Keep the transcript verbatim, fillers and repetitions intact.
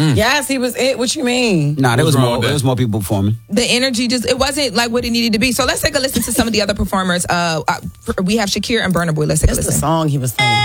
Mm. Yes, he was it. What you mean? Nah, there was more. There was more people performing. The energy just it wasn't like what it needed to be. So let's take a listen to some of the other performers. Uh, uh we have Shakir and Burna Boy. Let's take That's a listen. the song he was singing.